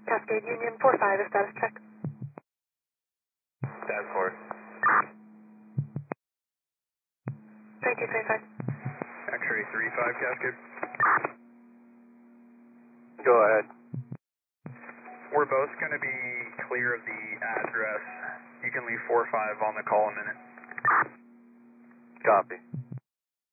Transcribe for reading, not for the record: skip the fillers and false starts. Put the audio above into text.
Cascade Union 45, a status check. Status 4. 3235. X-ray 35, Cascade. Go ahead. We're both going to be clear of the address. You can leave 4-5 on the call a minute. Copy.